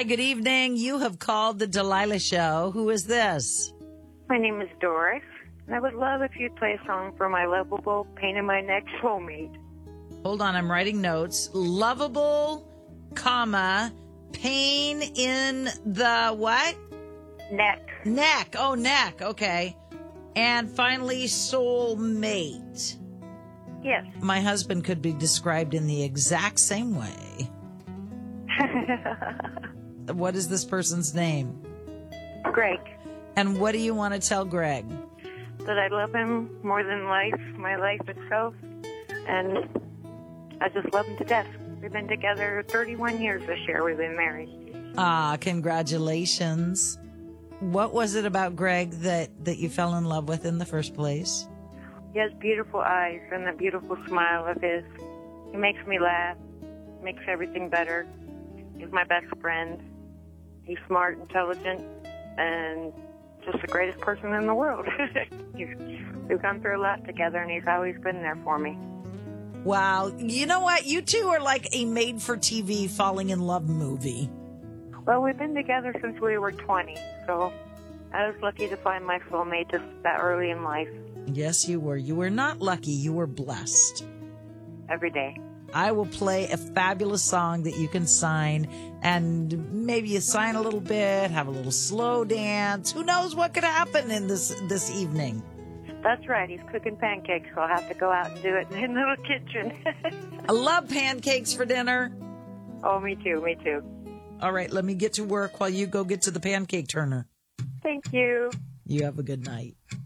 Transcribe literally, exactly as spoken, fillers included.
Hi, good evening. You have called the Delilah Show. Who is this? My name is Doris, and I would love if you'd play a song for my lovable, pain in my neck soulmate. Hold on, I'm writing notes. Lovable, comma, pain in the what? Neck. Neck. Oh, neck. Okay. And finally, soulmate. Yes. My husband could be described in the exact same way. What is this person's name? Greg. And what do you want to tell Greg? That I love him more than life, my life itself, and I just love him to death. We've been together thirty-one years this year. We've been married. Ah, congratulations. What was it about Greg that, that you fell in love with in the first place? He has beautiful eyes and a beautiful smile of his. He makes me laugh, makes everything better. He's my best friend. He's smart, intelligent, and just the greatest person in the world. We've gone through a lot together, and he's always been there for me. Wow. You know what? You two are like a made-for-T V falling in love movie. Well, we've been together since we were twenty, so I was lucky to find my soulmate just that early in life. Yes, you were. You were not lucky. You were blessed. Every day. I will play a fabulous song that you can sign, and maybe you sign a little bit, have a little slow dance. Who knows what could happen in this this evening? That's right. He's cooking pancakes, so I'll have to go out and do it in the little kitchen. I love pancakes for dinner. Oh, me too. Me too. All right, let me get to work while you go get to the pancake turner. Thank you. You have a good night.